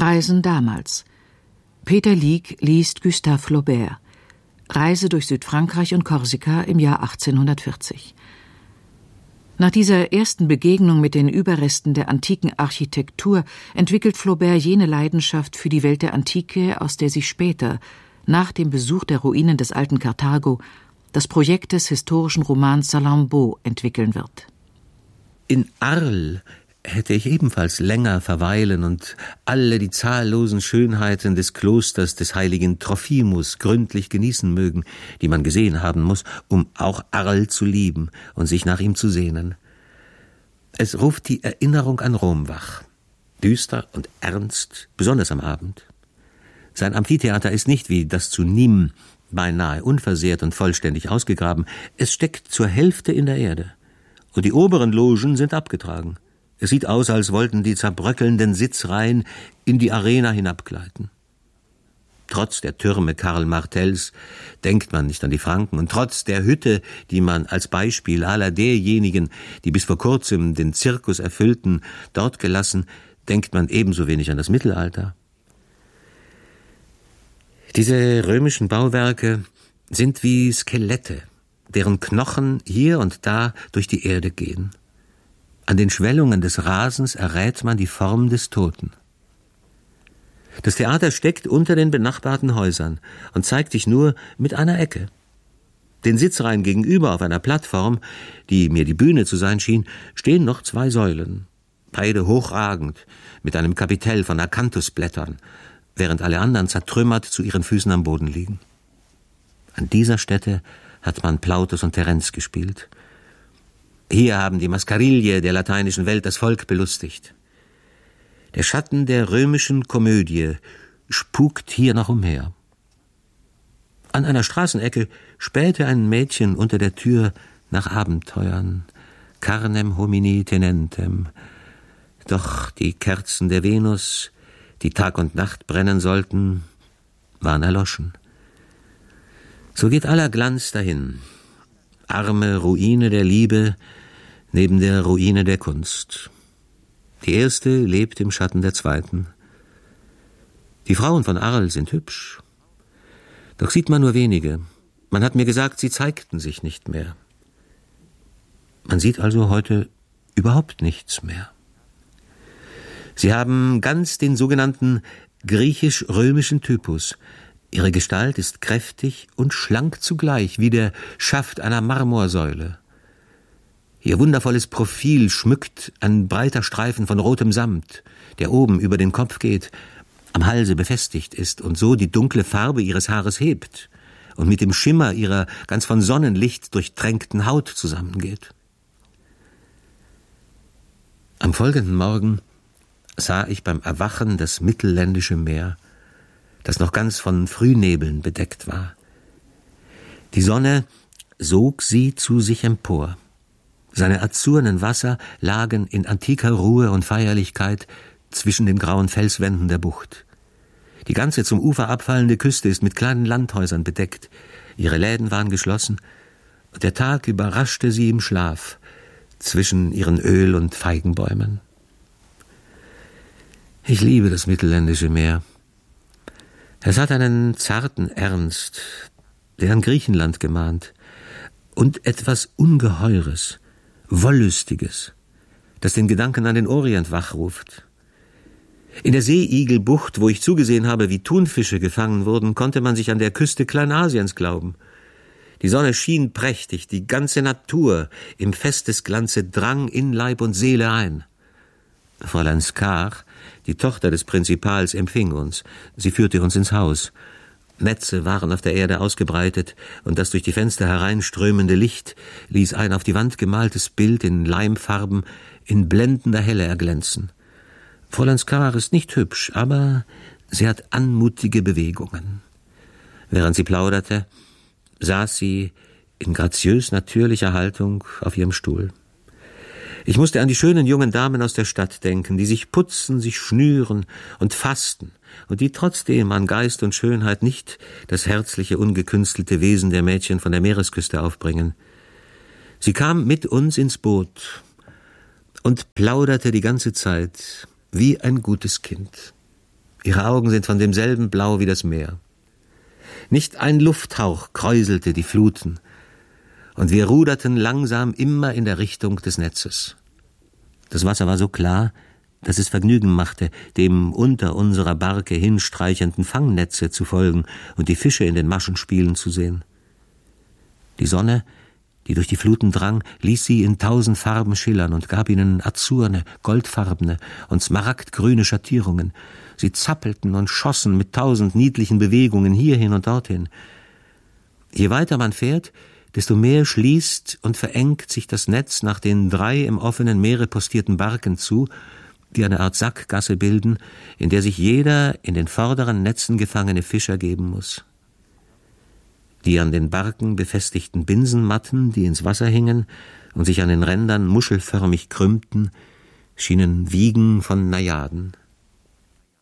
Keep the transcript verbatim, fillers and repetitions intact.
Reisen damals. Peter Lieck liest Gustave Flaubert. Reise durch Südfrankreich und Korsika im Jahr achtzehnhundertvierzig. Nach dieser ersten Begegnung mit den Überresten der antiken Architektur entwickelt Flaubert jene Leidenschaft für die Welt der Antike, aus der sich später, nach dem Besuch der Ruinen des alten Karthago, das Projekt des historischen Romans Salammbô entwickeln wird. In Arles hätte ich ebenfalls länger verweilen und alle die zahllosen Schönheiten des Klosters des heiligen Trophimus gründlich genießen mögen, die man gesehen haben muss, um auch Arles zu lieben und sich nach ihm zu sehnen. Es ruft die Erinnerung an Rom wach, düster und ernst, besonders am Abend. Sein Amphitheater ist nicht wie das zu Nîmes beinahe unversehrt und vollständig ausgegraben. Es steckt zur Hälfte in der Erde. Und die oberen Logen sind abgetragen. Es sieht aus, als wollten die zerbröckelnden Sitzreihen in die Arena hinabgleiten. Trotz der Türme Karl Martells denkt man nicht an die Franken, und trotz der Hütte, die man als Beispiel aller derjenigen, die bis vor kurzem den Zirkus erfüllten, dort gelassen, denkt man ebenso wenig an das Mittelalter. Diese römischen Bauwerke sind wie Skelette, deren Knochen hier und da durch die Erde gehen. An den Schwellungen des Rasens errät man die Form des Toten. Das Theater steckt unter den benachbarten Häusern und zeigt sich nur mit einer Ecke. Den Sitzreihen gegenüber auf einer Plattform, die mir die Bühne zu sein schien, stehen noch zwei Säulen, beide hochragend, mit einem Kapitell von Akanthusblättern, während alle anderen zertrümmert zu ihren Füßen am Boden liegen. An dieser Stätte hat man Plautus und Terenz gespielt. Hier haben die Mascarille der lateinischen Welt das Volk belustigt. Der Schatten der römischen Komödie spukt hier noch umher. An einer Straßenecke spähte ein Mädchen unter der Tür nach Abenteuern, carnem homini tenentem. Doch die Kerzen der Venus, die Tag und Nacht brennen sollten, waren erloschen. So geht aller Glanz dahin. Arme Ruine der Liebe neben der Ruine der Kunst. Die erste lebt im Schatten der zweiten. Die Frauen von Arles sind hübsch. Doch sieht man nur wenige. Man hat mir gesagt, sie zeigten sich nicht mehr. Man sieht also heute überhaupt nichts mehr. Sie haben ganz den sogenannten griechisch-römischen Typus. Ihre Gestalt ist kräftig und schlank zugleich, wie der Schaft einer Marmorsäule. Ihr wundervolles Profil schmückt ein breiter Streifen von rotem Samt, der oben über den Kopf geht, am Halse befestigt ist und so die dunkle Farbe ihres Haares hebt und mit dem Schimmer ihrer ganz von Sonnenlicht durchtränkten Haut zusammengeht. Am folgenden Morgen sah ich beim Erwachen das mittelländische Meer, das noch ganz von Frühnebeln bedeckt war. Die Sonne sog sie zu sich empor. Seine azurnen Wasser lagen in antiker Ruhe und Feierlichkeit zwischen den grauen Felswänden der Bucht. Die ganze zum Ufer abfallende Küste ist mit kleinen Landhäusern bedeckt. Ihre Läden waren geschlossen, und der Tag überraschte sie im Schlaf zwischen ihren Öl- und Feigenbäumen. Ich liebe das mittelländische Meer. Es hat einen zarten Ernst, der an Griechenland gemahnt, und etwas Ungeheures, Wollüstiges, das den Gedanken an den Orient wachruft. In der Seeigelbucht, wo ich zugesehen habe, wie Thunfische gefangen wurden, konnte man sich an der Küste Kleinasiens glauben. Die Sonne schien prächtig, die ganze Natur im Festesglanze drang in Leib und Seele ein. Fräulein Skar, die Tochter des Prinzipals, empfing uns. Sie führte uns ins Haus. Netze waren auf der Erde ausgebreitet, und das durch die Fenster hereinströmende Licht ließ ein auf die Wand gemaltes Bild in Leimfarben in blendender Helle erglänzen. Fräulein Skar ist nicht hübsch, aber sie hat anmutige Bewegungen. Während sie plauderte, saß sie in graziös natürlicher Haltung auf ihrem Stuhl. Ich musste an die schönen jungen Damen aus der Stadt denken, die sich putzen, sich schnüren und fasten und die trotzdem an Geist und Schönheit nicht das herzliche, ungekünstelte Wesen der Mädchen von der Meeresküste aufbringen. Sie kam mit uns ins Boot und plauderte die ganze Zeit wie ein gutes Kind. Ihre Augen sind von demselben Blau wie das Meer. Nicht ein Lufthauch kräuselte die Fluten, und wir ruderten langsam immer in der Richtung des Netzes. Das Wasser war so klar, dass es Vergnügen machte, dem unter unserer Barke hinstreichenden Fangnetze zu folgen und die Fische in den Maschen spielen zu sehen. Die Sonne, die durch die Fluten drang, ließ sie in tausend Farben schillern und gab ihnen azurne, goldfarbene und smaragdgrüne Schattierungen. Sie zappelten und schossen mit tausend niedlichen Bewegungen hierhin und dorthin. Je weiter man fährt, desto mehr schließt und verengt sich das Netz nach den drei im offenen Meere postierten Barken zu, die eine Art Sackgasse bilden, in der sich jeder in den vorderen Netzen gefangene Fisch ergeben muss. Die an den Barken befestigten Binsenmatten, die ins Wasser hingen und sich an den Rändern muschelförmig krümmten, schienen Wiegen von Najaden.